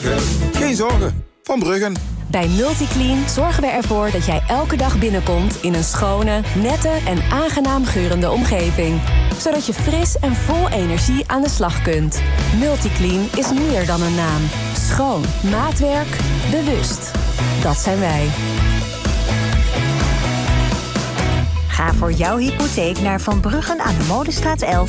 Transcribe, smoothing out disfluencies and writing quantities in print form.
Geen zorgen. Van Bruggen. Bij Multiclean zorgen we ervoor dat jij elke dag binnenkomt in een schone, nette en aangenaam geurende omgeving. Zodat je fris en vol energie aan de slag kunt. Multiclean is meer dan een naam. Schoon, maatwerk, bewust. Dat zijn wij. Ga voor jouw hypotheek naar Van Bruggen aan de Molenstraat 11